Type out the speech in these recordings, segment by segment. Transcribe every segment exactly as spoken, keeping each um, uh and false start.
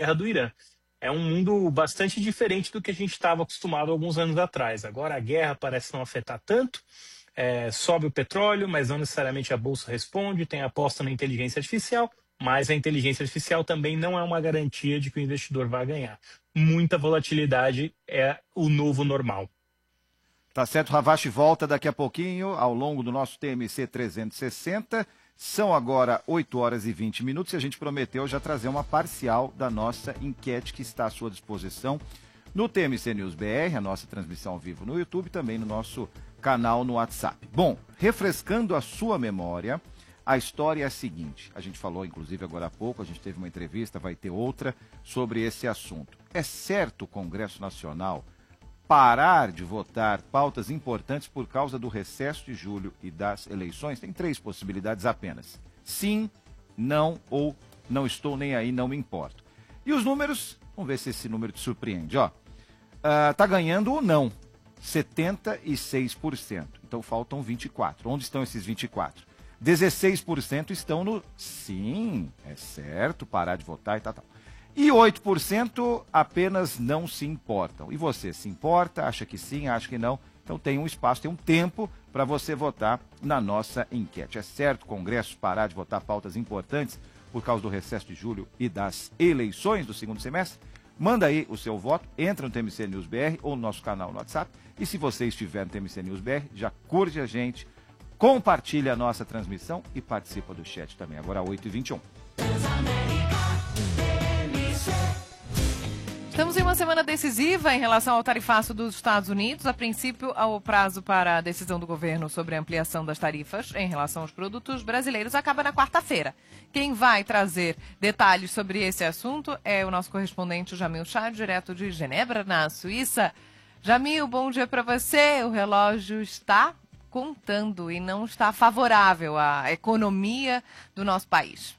guerra do Irã. É um mundo bastante diferente do que a gente estava acostumado alguns anos atrás. Agora a guerra parece não afetar tanto, é, sobe o petróleo, mas não necessariamente a bolsa responde, tem aposta na inteligência artificial, mas a inteligência artificial também não é uma garantia de que o investidor vai ganhar. Muita volatilidade é o novo normal. Tá certo, Ravache volta daqui a pouquinho ao longo do nosso T M C trezentos e sessenta. São agora oito horas e vinte minutos e a gente prometeu já trazer uma parcial da nossa enquete que está à sua disposição no T M C News B R, a nossa transmissão ao vivo no YouTube, também no nosso canal no WhatsApp. Bom, refrescando a sua memória, a história é a seguinte, a gente falou inclusive agora há pouco, a gente teve uma entrevista, vai ter outra sobre esse assunto. É certo o Congresso Nacional parar de votar pautas importantes por causa do recesso de julho e das eleições? Tem três possibilidades apenas. Sim, não ou não estou nem aí, não me importo. E os números, vamos ver se esse número te surpreende. Ó, uh, tá ganhando ou não? setenta e seis por cento. Então faltam vinte e quatro por cento. Onde estão esses vinte e quatro por cento? dezesseis por cento estão no sim, é certo, parar de votar e tal, tal. E oito por cento apenas não se importam. E você se importa, acha que sim, acha que não? Então tem um espaço, tem um tempo para você votar na nossa enquete. É certo o Congresso parar de votar pautas importantes por causa do recesso de julho e das eleições do segundo semestre? Manda aí o seu voto, entra no T M C News B R ou no nosso canal no WhatsApp. E se você estiver no T M C News B R, já curte a gente, compartilha a nossa transmissão e participa do chat também. Agora oito e vinte e um. Estamos em uma semana decisiva em relação ao tarifaço dos Estados Unidos. A princípio, o prazo para a decisão do governo sobre a ampliação das tarifas em relação aos produtos brasileiros acaba na quarta-feira. Quem vai trazer detalhes sobre esse assunto é o nosso correspondente Jamil Chad, direto de Genebra, na Suíça. Jamil, bom dia para você. O relógio está contando e não está favorável à economia do nosso país.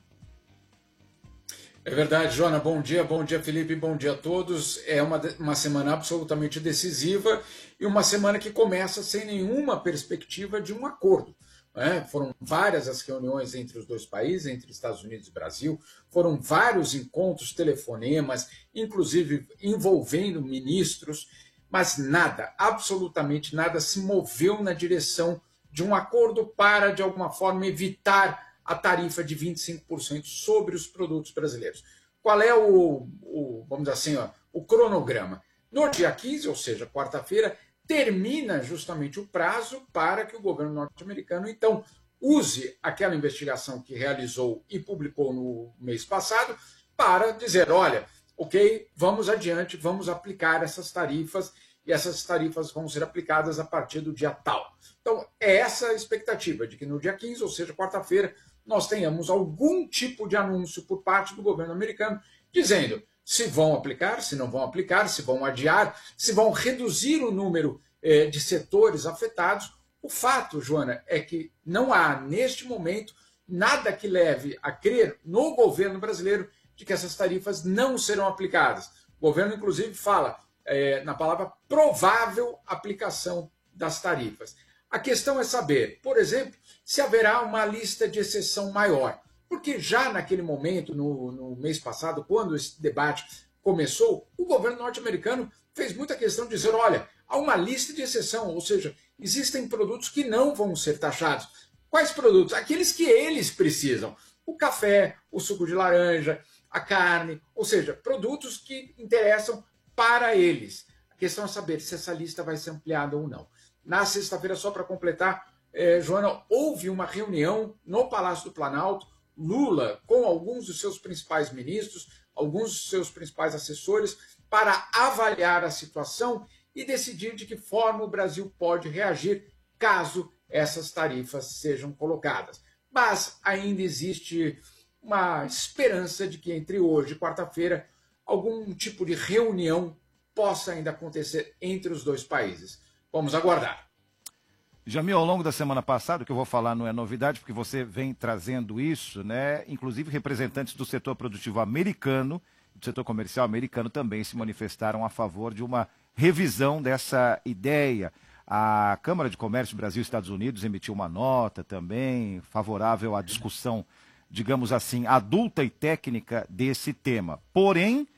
É verdade, Joana. Bom dia, bom dia, Felipe, bom dia a todos. É uma, uma semana absolutamente decisiva e uma semana que começa sem nenhuma perspectiva de um acordo. Né? Foram várias as reuniões entre os dois países, entre Estados Unidos e Brasil, foram vários encontros, telefonemas, inclusive envolvendo ministros, mas nada, absolutamente nada se moveu na direção de um acordo para, de alguma forma, evitar a tarifa de vinte e cinco por cento sobre os produtos brasileiros. Qual é o, o vamos dizer assim, ó, o cronograma? No dia quinze, ou seja, quarta-feira, termina justamente o prazo para que o governo norte-americano, então, use aquela investigação que realizou e publicou no mês passado para dizer, olha, ok, vamos adiante, vamos aplicar essas tarifas e essas tarifas vão ser aplicadas a partir do dia tal. Então, é essa a expectativa de que no dia quinze, ou seja, quarta-feira, nós tenhamos algum tipo de anúncio por parte do governo americano dizendo se vão aplicar, se não vão aplicar, se vão adiar, se vão reduzir o número eh, de setores afetados. O fato, Joana, é que não há, neste momento, nada que leve a crer no governo brasileiro de que essas tarifas não serão aplicadas. O governo, inclusive, fala eh, na palavra provável aplicação das tarifas. A questão é saber, por exemplo, se haverá uma lista de exceção maior. Porque já naquele momento, no, no mês passado, quando esse debate começou, o governo norte-americano fez muita questão de dizer, olha, há uma lista de exceção, ou seja, existem produtos que não vão ser taxados. Quais produtos? Aqueles que eles precisam. O café, o suco de laranja, a carne, ou seja, produtos que interessam para eles. A questão é saber se essa lista vai ser ampliada ou não. Na sexta-feira, só para completar, eh, Joana, houve uma reunião no Palácio do Planalto, Lula com alguns dos seus principais ministros, alguns dos seus principais assessores, para avaliar a situação e decidir de que forma o Brasil pode reagir caso essas tarifas sejam colocadas. Mas ainda existe uma esperança de que entre hoje e quarta-feira algum tipo de reunião possa ainda acontecer entre os dois países. Vamos aguardar. Jamil, ao longo da semana passada, o que eu vou falar não é novidade, porque você vem trazendo isso, né? Inclusive representantes do setor produtivo americano, do setor comercial americano também se manifestaram a favor de uma revisão dessa ideia. A Câmara de Comércio Brasil-Estados Unidos emitiu uma nota também favorável à discussão, digamos assim, adulta e técnica desse tema. Porém,